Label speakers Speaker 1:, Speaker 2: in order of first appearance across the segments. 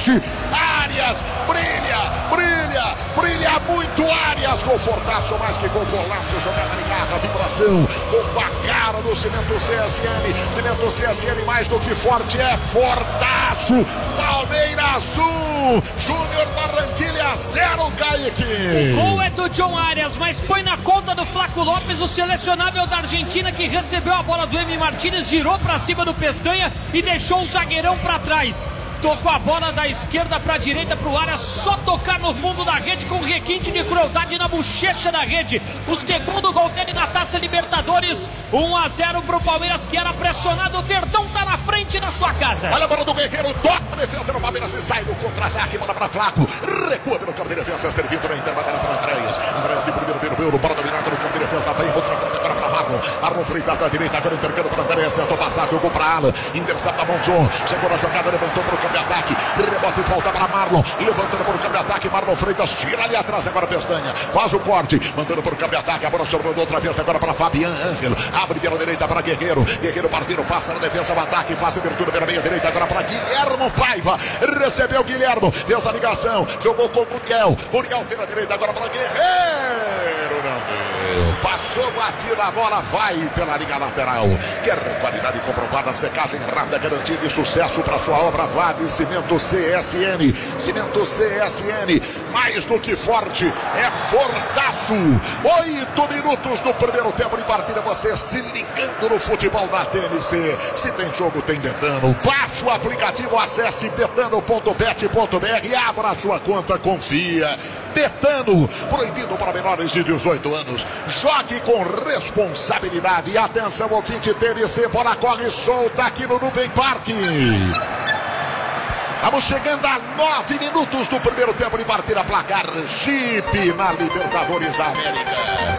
Speaker 1: forte. Arias, brilha muito Arias. Gol fortaço, mais que gol, golaço, jogada em garra, vibração. Gol com a cara do Cimento CSN. Cimento CSN mais do que forte, é fortaço. Palmeiras 1, Júnior Barranquilla 0, Kaique.
Speaker 2: O gol é do John Arias, mas põe na conta do Flaco Lopes, o selecionável da Argentina, que recebeu a bola do Emi Martínez, girou pra cima do Pestanha e deixou o zagueirão pra trás. Tocou a bola da esquerda para a direita para o Arias, só tocar no fundo da rede com requinte de crueldade na bochecha da rede. O segundo gol dele na Taça Libertadores, 1-0 para o Palmeiras, que era pressionado. O Verdão tá na frente na sua casa.
Speaker 1: Olha a bola do Guerreiro, toca a defesa do Palmeiras e sai do contra-ataque, bola para Flaco, recua pelo campo de defesa, servindo na intervalo para Andréas. Andréas de primeiro pelo bola dominada no campo de defesa, vem outra vez agora para Marlon. Marlon Freitas da direita, agora intercando para Andréas, tentou passar, jogou para Alan, intercepta Monzon, chegou na jogada, levantou para o campo de ataque, rebote e volta para Marlon, levantando para o campo de ataque, Marlon Freitas tira ali atrás agora Pestanha, faz o corte, mandando para o campo de ataque, a bola sobrou outra vez agora para Fabian Ángel, abre pela direita para Guerreiro, Guerreiro partindo, passa na defesa, o ataque, faz a abertura pela meia direita agora para Guilhermo Paiva, recebeu Guilhermo, fez a ligação, jogou com o Muriel pela direita agora para Guerreiro, não deu, passou, batida a bola, vai pela linha lateral, quer qualidade comprovada, secagem rápida, garantida e sucesso para sua obra, vá de Cimento CSN, Cimento CSN, mais do que forte, é fortaço. 8 minutos do primeiro tempo de partida, você se ligando no futebol da TNC. Se tem jogo, tem Betano. Baixe o aplicativo, acesse betano.bet.br e abra a sua conta, confia. Betano, proibido para menores de 18 anos. Jogue com responsabilidade. E atenção, ouvinte TNC, bola corre solta aqui no Nubem Parque. Estamos chegando a 9 minutos do primeiro tempo de partida, placar Jeep na Libertadores da América.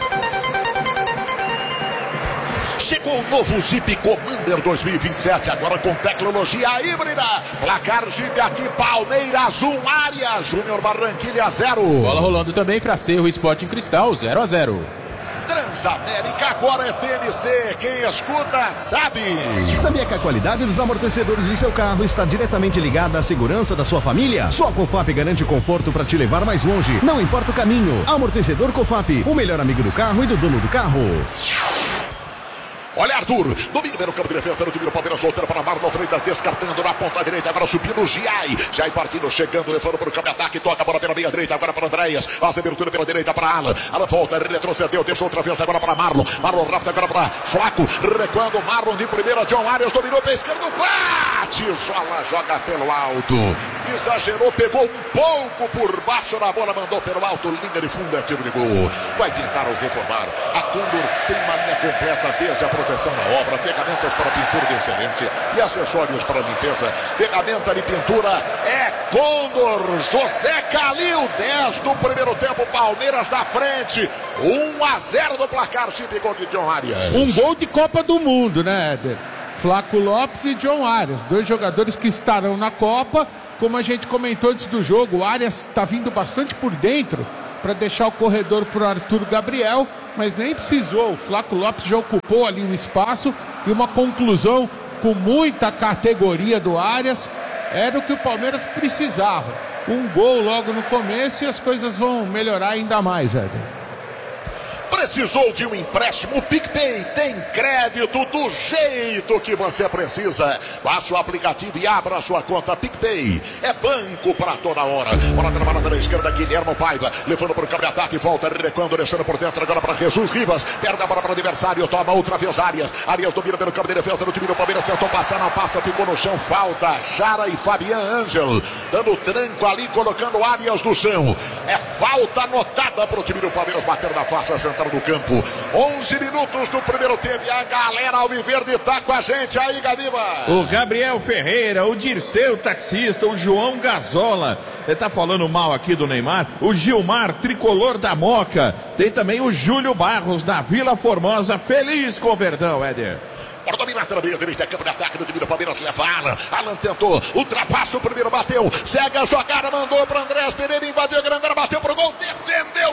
Speaker 1: Chegou o novo Jeep Commander 2027, agora com tecnologia híbrida. Placar Jeep aqui, Palmeiras 1, Arias, Júnior Barranquilla 0.
Speaker 3: Bola rolando também para Cerro Sporting Cristal, 0-0.
Speaker 1: Transamérica agora é TNC, quem escuta sabe.
Speaker 4: Sabia que a qualidade dos amortecedores de seu carro está diretamente ligada à segurança da sua família? Só a Cofap garante conforto para te levar mais longe, não importa o caminho. Amortecedor Cofap, o melhor amigo do carro e do dono do carro.
Speaker 1: Olha Arthur, domínio pelo campo de defesa, no time do Palmeiras, voltando para Marlon Freitas, descartando na ponta direita, agora subindo o Jai partindo, chegando, levando para o campo de ataque, toca a bola pela meia direita, agora para Andréas, faz a abertura pela direita para Alan volta, retrocedeu, deixou outra vez agora para Marlon rápido agora para Flaco, recuando Marlon de primeira, John Arias dominou pela esquerda, bate, Sola joga pelo alto, exagerou, pegou um pouco por baixo da bola, mandou pelo alto, linha de fundo, é tiro de gol, vai tentar o reformar, a Condor tem uma linha completa desde a proteção na obra, ferramentas para pintura de excelência e acessórios para limpeza. Ferramenta de pintura é Condor. José Calil, 10 do primeiro tempo, Palmeiras na frente, 1-0 do placar, Chip, gol de John Arias.
Speaker 5: Um gol de Copa do Mundo, né, Éder? Flaco Lopes e John Arias, dois jogadores que estarão na Copa. Como a gente comentou antes do jogo, o Arias está vindo bastante por dentro para deixar o corredor para o Arthur Gabriel, mas nem precisou. O Flaco Lopes já ocupou ali um espaço e uma conclusão com muita categoria do Arias. Era o que o Palmeiras precisava. Um gol logo no começo e as coisas vão melhorar ainda mais, Éder.
Speaker 1: Precisou de um empréstimo? O PicPay tem crédito do jeito que você precisa. Baixe o aplicativo e abra a sua conta PicPay. É banco para toda hora. Bola trabalhada na esquerda, Guilhermo Paiva, levando para o campo de ataque, volta, recuando, deixando por dentro agora para Jesus Rivas. Perde a bola para o adversário, toma outra vez Arias. Arias domina pelo campo de defesa do time do Palmeiras, tentou passar, não passa, ficou no chão, falta. Jara e Fabian Ángel, dando tranco ali, colocando Arias no chão. É falta anotada para o time do Palmeiras, bater na face central do campo. 11 minutos do primeiro tempo e a galera alviverde tá com a gente aí, Gabiba.
Speaker 6: O Gabriel Ferreira, o Dirceu taxista, o João Gazola, ele tá falando mal aqui do Neymar, o Gilmar, tricolor da Moca, tem também o Júlio Barros da Vila Formosa, feliz com o Verdão, Éder.
Speaker 1: Bora dominar pela meia direita, campo de ataque do time do Palmeiras, leva Alan tentou, ultrapassa o primeiro, bateu, segue a jogada, mandou para Andrés Pereira, invadiu a grande área, bateu pro gol, defendeu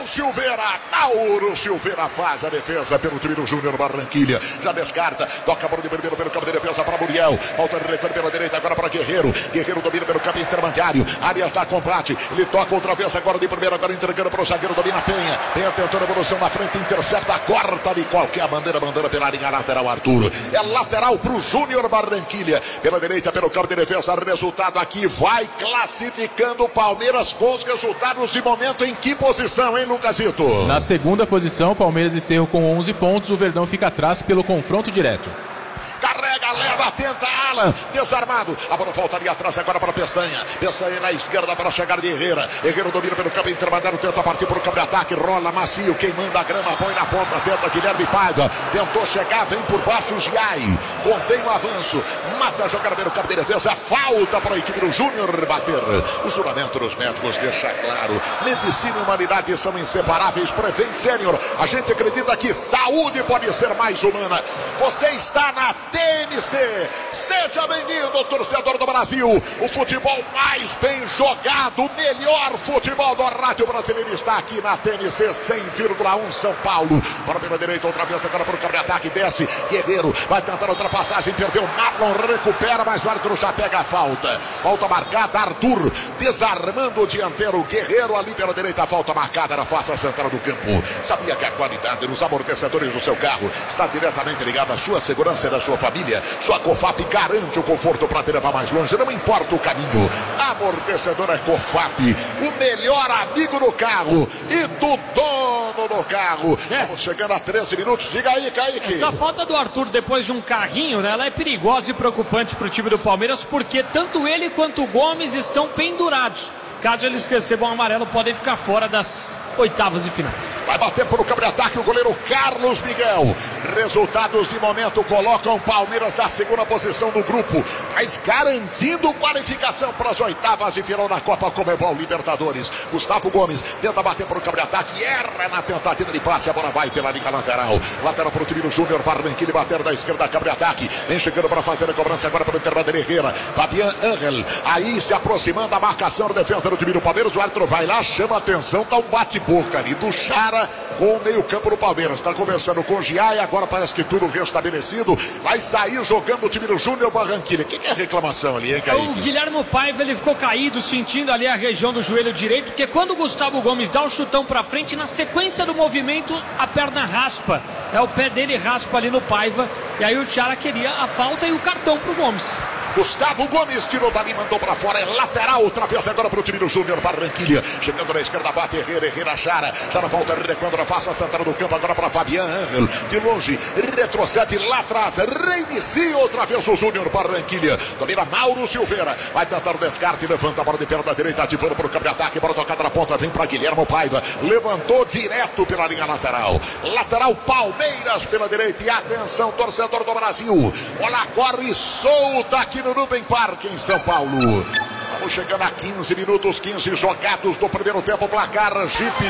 Speaker 1: o Silveira. Mauro Silveira faz a defesa pelo time do Júnior Barranquilha. Já descarta. Toca a bola de primeiro pelo campo de defesa para Muriel. Volta de retorno pela direita agora para Guerreiro. Guerreiro domina pelo campo intermediário. Arias dá combate. Ele toca outra vez agora de primeiro. Agora entregando para o zagueiro. Domina Penha. Penha tentando a evolução na frente. Intercepta. Corta de qualquer bandeira. Bandeira pela linha lateral, Arthur. É lateral para o Júnior Barranquilha. Pela direita, pelo campo de defesa. Resultado aqui vai classificando o Palmeiras com os resultados de momento. Em que posição, hein, Lucasito?
Speaker 3: Na segunda posição, Palmeiras e Cerro com 11 pontos. O Verdão fica atrás pelo confronto direto.
Speaker 1: Carrega, leva, tenta, Alan, desarmado. A bola volta ali atrás agora para Pestanha. Pestanha na esquerda para chegar de Herrera. Herrera domina pelo campo intermediário, tenta partir para o campo de ataque. Rola macio, queimando a grama, põe na ponta, tenta Guilherme Paiva. Tentou chegar, vem por baixo o Giai. Contém o avanço, mata a jogada pelo campo de defesa. Falta para a equipe do Júnior bater. O juramento dos médicos deixa claro: medicina e humanidade são inseparáveis. Prevent Sênior, a gente acredita que saúde pode ser mais humana. Você está na TMC. Seja bem-vindo, torcedor do Brasil. O futebol mais bem jogado, o melhor futebol do rádio brasileiro está aqui na TMC 100,1 São Paulo. Para pela direita, outra vez agora para o campo de ataque, desce Guerreiro, vai tentar ultrapassagem, perdeu Marlon, recupera, mas o árbitro já pega a falta. Falta marcada, Arthur desarmando o dianteiro Guerreiro ali pela direita, falta marcada na face central do campo. Sabia que a qualidade dos amortecedores do seu carro está diretamente ligada à sua segurança e da sua família? Sua Cofap garante o conforto para te levar mais longe, não importa o caminho. Amortecedor é Cofap, o melhor amigo do carro e do dono do carro. Estamos chegando a 13 minutos, diga aí, Kaique.
Speaker 2: Essa falta do Arthur depois de um carrinho, né, ela é perigosa e preocupante para o time do Palmeiras, porque tanto ele quanto o Gomes estão pendurados. Caso eles recebam um amarelo, podem ficar fora das oitavas de finais.
Speaker 1: Vai bater para o campo de ataque o goleiro Carlos Miguel. Resultados de momento colocam o Palmeiras na segunda posição do grupo, mas garantindo qualificação para as oitavas de final da Copa Conmebol Libertadores. Gustavo Gomes tenta bater para o campo de ataque, erra na tentativa de passe, a bola vai pela linha lateral. Lateral para o time do Júnior Barranquilla, bater da esquerda, campo de ataque. Vem chegando para fazer a cobrança agora para o intermediário Herrera. Fabian Angel, aí se aproximando a marcação da defesa do time do Palmeiras. O árbitro vai lá, chama a atenção, tá um bate-boca ali do Chara com o meio-campo do Palmeiras. Está conversando com o Giai, agora parece que tudo restabelecido. Vai sair jogando o time do Júnior Barranquilla. O que é a reclamação ali, hein, Kaique?
Speaker 2: O Guilherme Paiva, ele ficou caído, sentindo ali a região do joelho direito, porque quando o Gustavo Gomes dá o chutão pra frente, na sequência do movimento, a perna raspa. O pé dele raspa ali no Paiva. E aí o Chara queria a falta e o cartão pro Gomes.
Speaker 1: Gustavo Gomes tirou dali, mandou para fora, é lateral, outra vez agora para o time do Júnior Barranquilla. Chegando na esquerda, bate Herrera, Chara volta, recuando na face central do campo, agora para Fabian Angel, de longe, retrocede lá atrás, reinicia outra vez o Júnior Barranquilla. Domina Mauro Silveira, vai tentar o descarte, levanta a bola de perna da direita, ativando para o campo de ataque, bola tocada na ponta, vem para Guilherme Paiva, levantou direto pela linha lateral. Lateral Palmeiras pela direita, e atenção, torcedor do Brasil, bola corre solta aqui no Nubem Parque em São Paulo. Vamos chegando a 15 minutos, 15 jogados do primeiro tempo, placar Jeep.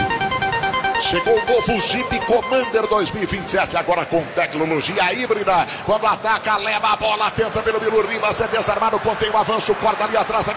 Speaker 1: Chegou o novo Jeep Commander 2027, agora com tecnologia híbrida. Quando ataca, leva a bola, tenta pelo Milo Ribas, é desarmado, contém o avanço, corta ali atrás.